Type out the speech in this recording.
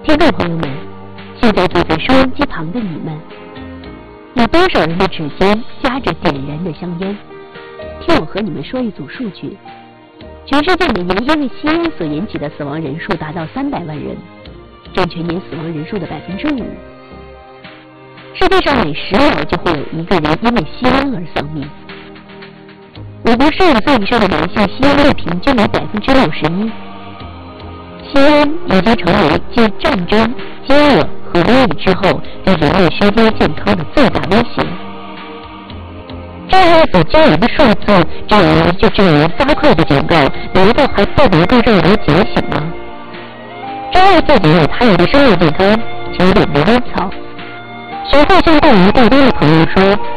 听众朋友们，现在坐在收音机旁的你们，有多少人的指尖夹着点燃的香烟？听我和你们说一组数据：全世界每年因为吸烟所引起的死亡人数达到300万人，占全年死亡人数的5%。世界上每10秒就会有一个人因为吸烟而丧命。我国15岁以上的男性吸烟率平均为61%。吸烟已经成为继战争、饥饿和瘟疫之后对人类身心健康的最大威胁。这样所惊人的数字，这样就令人发快的警告，难道还不能够让人警醒吗？珍爱自己与他人的生命健康，请远离烟草。学会向大人大多的朋友说，